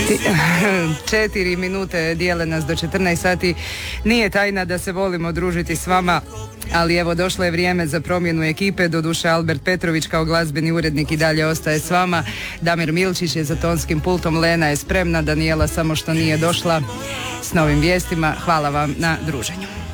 4 minute dijele nas do 14 sati. Nije tajna da se volimo družiti s vama, ali evo došlo je vrijeme za promjenu ekipe. Doduše Albert Petrović kao glazbeni urednik i dalje ostaje s vama. Damir Milčić je za tonskim pultom, Lena je spremna, Danijela samo što nije došla s novim vijestima. Hvala vam na druženju.